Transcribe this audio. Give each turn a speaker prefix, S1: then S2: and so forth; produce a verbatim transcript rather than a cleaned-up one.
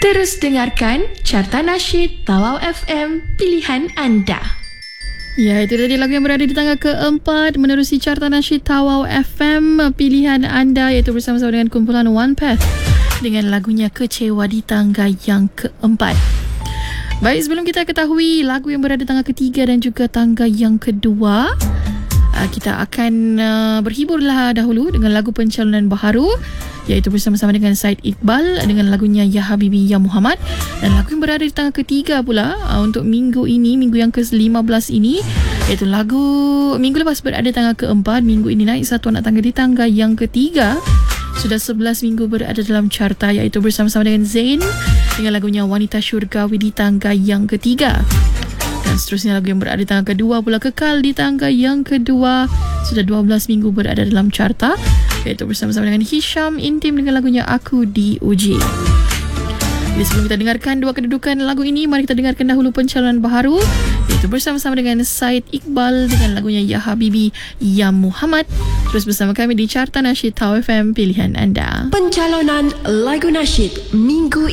S1: Terus dengarkan Carta Nasyid Tawau F M, pilihan anda.
S2: Ya, itu tadi lagu yang berada di tangga keempat menerusi Carta Nasyid Tawau F M, pilihan anda, iaitu bersama-sama dengan kumpulan One Path dengan lagunya Kecewa di tangga yang keempat. Baik, sebelum kita ketahui lagu yang berada di tangga ketiga dan juga tangga yang kedua, kita akan berhiburlah dahulu dengan lagu pencalonan baharu, iaitu bersama-sama dengan Said Iqbal dengan lagunya Ya Habibi Ya Muhammad. Dan lagu yang berada di tangga ketiga pula untuk minggu ini, minggu yang ke lima belas ini, iaitu lagu minggu lepas berada di tangga keempat, minggu ini naik satu anak tangga di tangga yang ketiga. Sudah sebelas minggu berada dalam carta, iaitu bersama-sama dengan Zain dengan lagunya Wanita Syurgawi di tangga yang ketiga. Dan seterusnya lagu yang berada di tangga kedua pula kekal di tangga yang kedua, sudah dua belas minggu berada dalam carta, iaitu bersama-sama dengan Hisham Intim dengan lagunya Aku Diuji. Jadi sebelum kita dengarkan dua kedudukan lagu ini, mari kita dengarkan dahulu pencalonan baharu, iaitu bersama-sama dengan Said Iqbal dengan lagunya Ya Habibi Ya Muhammad. Terus bersama kami di Carta Nasyid Tawau F M, pilihan anda.
S1: Pencalonan lagu nasyid minggu